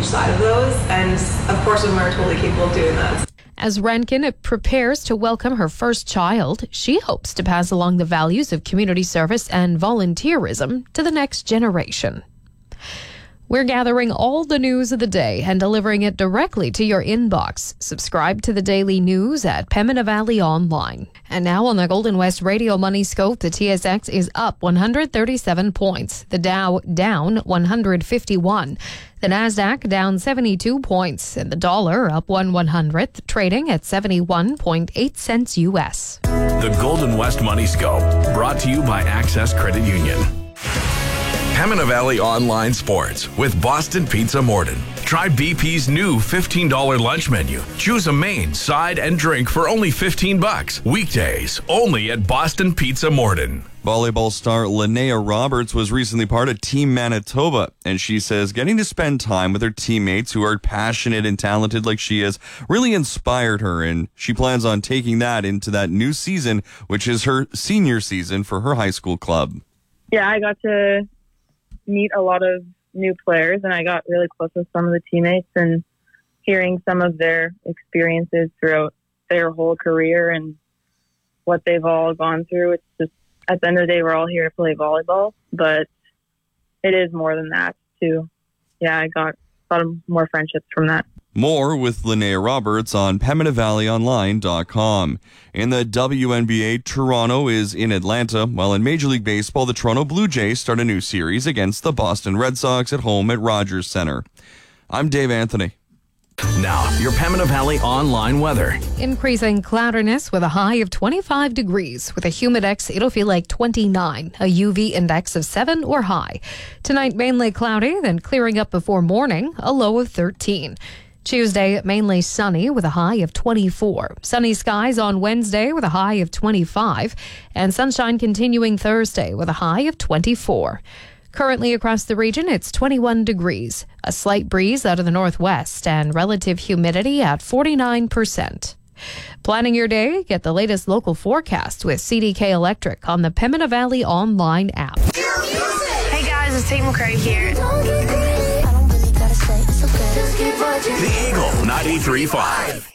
each side of those, and of course women are totally capable of doing that. As Rankin prepares to welcome her first child, she hopes to pass along the values of community service and volunteerism to the next generation. We're gathering all the news of the day and delivering it directly to your inbox. Subscribe to the daily news at Pembina Valley Online. And now on the Golden West Radio Money Scope, the TSX is up 137 points. The Dow down 151. The Nasdaq down 72 points. And the dollar up 1/100th, trading at 71.8 cents U.S. The Golden West Money Scope, brought to you by Access Credit Union. Pembina Valley Online Sports with Boston Pizza Morden. Try BP's new $15 lunch menu. Choose a main, side, and drink for only $15. Weekdays, only at Boston Pizza Morden. Volleyball star Linnea Roberts was recently part of Team Manitoba, and she says getting to spend time with her teammates who are passionate and talented like she is really inspired her, and she plans on taking that into that new season, which is her senior season for her high school club. Yeah, I got to meet a lot of new players, and I got really close with some of the teammates, and hearing some of their experiences throughout their whole career and what they've all gone through. It's just, at the end of the day, we're all here to play volleyball, but it is more than that too. Yeah, I got a lot of more friendships from that. More with Linnea Roberts on PembinaValleyOnline.com. In the WNBA, Toronto is in Atlanta, while in Major League Baseball, the Toronto Blue Jays start a new series against the Boston Red Sox at home at Rogers Center. I'm Dave Anthony. Now, your Pembina Valley Online weather. Increasing cloudiness with a high of 25 degrees. With a humidex, it'll feel like 29. A UV index of 7 or high. Tonight, mainly cloudy, then clearing up before morning, a low of 13. Tuesday, mainly sunny with a high of 24. Sunny skies on Wednesday with a high of 25. And sunshine continuing Thursday with a high of 24. Currently across the region, it's 21 degrees. A slight breeze out of the northwest and relative humidity at 49%. Planning your day? Get the latest local forecast with CDK Electric on the Pembina Valley Online app. Hey guys, it's Tate McRae here. The Eagle 93.5.